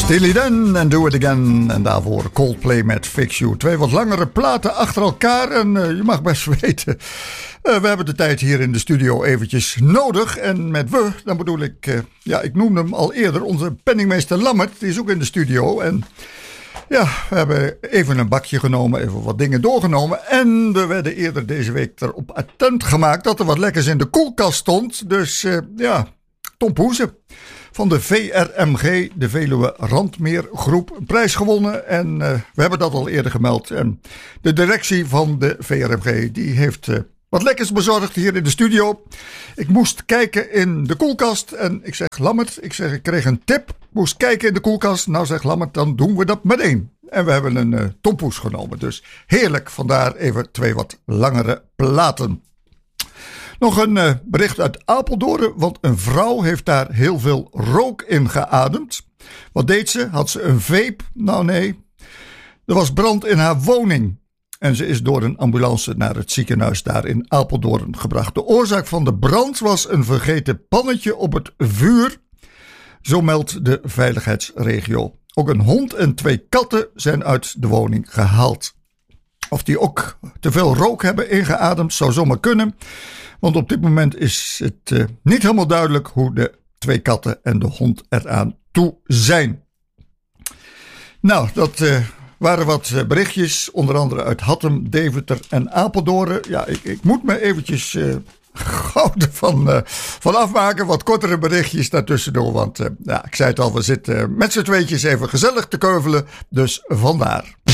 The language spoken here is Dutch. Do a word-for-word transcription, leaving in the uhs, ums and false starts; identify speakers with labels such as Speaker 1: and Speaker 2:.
Speaker 1: Steely Dan en Do It Again. En daarvoor Coldplay met Fix You. Twee wat langere platen achter elkaar. En uh, je mag best weten, uh, we hebben de tijd hier in de studio eventjes nodig. En met we, dan bedoel ik, uh, ja, ik noemde hem al eerder. Onze penningmeester Lammert, die is ook in de studio. En ja, we hebben even een bakje genomen, even wat dingen doorgenomen. En we werden eerder deze week erop attent gemaakt dat er wat lekkers in de koelkast stond. Dus uh, ja, Tom Poeze van de V R M G, de Veluwe Randmeergroep, prijs gewonnen. En uh, we hebben dat al eerder gemeld. En de directie van de V R M G, die heeft uh, wat lekkers bezorgd hier in de studio. Ik moest kijken in de koelkast en ik zeg Lammert, ik zeg ik kreeg een tip. Moest kijken in de koelkast. Nou zegt Lammert, dan doen we dat meteen. En we hebben een uh, Tom Poes genomen. Dus heerlijk, vandaar even twee wat langere platen. Nog een uh, bericht uit Apeldoorn, want een vrouw heeft daar heel veel rook in geademd. Wat deed ze? Had ze een vape? Nou nee, er was brand in haar woning. En ze is door een ambulance naar het ziekenhuis daar in Apeldoorn gebracht. De oorzaak van de brand was een vergeten pannetje op het vuur. Zo meldt de veiligheidsregio. Ook een hond en twee katten zijn uit de woning gehaald. Of die ook te veel rook hebben ingeademd, zou zomaar kunnen. Want op dit moment is het uh, niet helemaal duidelijk hoe de twee katten en de hond eraan toe zijn. Nou, dat uh, waren wat uh, berichtjes, onder andere uit Hattem, Deventer en Apeldoorn. Ja, ik, ik moet me eventjes uh, gouden van, uh, van afmaken. Wat kortere berichtjes daartussendoor. Want uh, ja, ik zei het al, we zitten uh, met z'n tweetjes even gezellig te keuvelen. Dus vandaar.